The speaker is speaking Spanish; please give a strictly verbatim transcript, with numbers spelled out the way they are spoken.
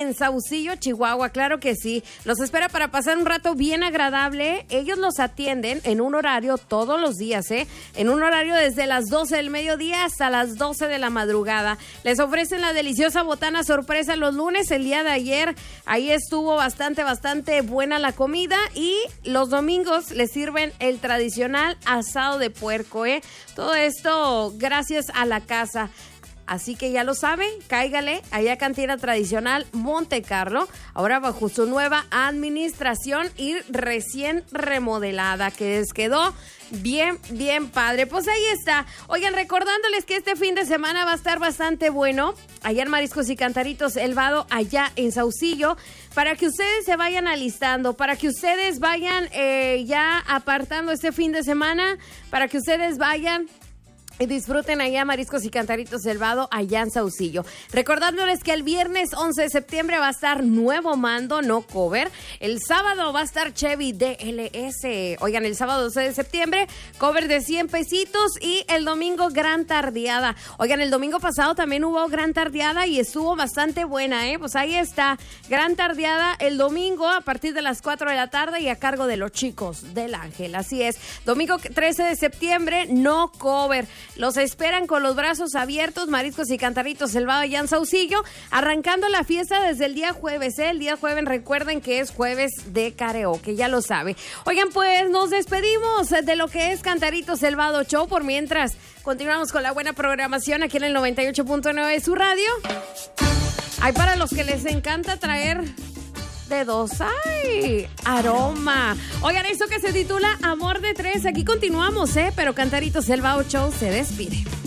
en Saucillo, Chihuahua, claro que sí. Los espera para pasar un rato bien agradable. Ellos los atienden en un horario todos los días, ¿eh? En un horario desde las doce del mediodía hasta las doce de la madrugada. Les ofrecen la deliciosa botana sorpresa los lunes. El día de ayer, ahí estuvo bastante, bastante buena la comida. Y los domingos les sirven el tradicional asado de puerco, ¿eh? Todo esto gracias a la casa. Así que ya lo saben, cáigale allá a Cantina Tradicional Monte Carlo, ahora bajo su nueva administración y recién remodelada, que les quedó bien, bien padre. Pues ahí está. Oigan, recordándoles que este fin de semana va a estar bastante bueno, allá en Mariscos y Cantaritos El Vado, allá en Saucillo, para que ustedes se vayan alistando, para que ustedes vayan eh, ya apartando este fin de semana, para que ustedes vayan y disfruten allá Mariscos y Cantaritos del Vado, allá en Saucillo. Recordándoles que el viernes once de septiembre va a estar Nuevo Mando, no cover. El sábado va a estar Chevy D L S. Oigan, el sábado doce de septiembre, cover de cien pesitos. Y el domingo, Gran Tardeada. Oigan, el domingo pasado también hubo Gran Tardeada y estuvo bastante buena, ¿eh? Pues ahí está, Gran Tardeada el domingo a partir de las cuatro de la tarde y a cargo de los chicos del Ángel. Así es, domingo trece de septiembre, no cover. Los esperan con los brazos abiertos, Mariscos y Cantaritos El Vado allá en Saucillo, arrancando la fiesta desde el día jueves, ¿eh? El día jueves, recuerden que es jueves de karaoke, ya lo sabe. Oigan, pues nos despedimos de lo que es Cantaritos El Vado Show. Por mientras, continuamos con la buena programación aquí en el noventa y ocho punto nueve de su radio. Hay para los que les encanta traer dedos, ¡ay! Aroma. Oigan, esto que se titula Amor de Tres. Aquí continuamos, ¿eh? Pero Cantaritos El Vado Show se despide.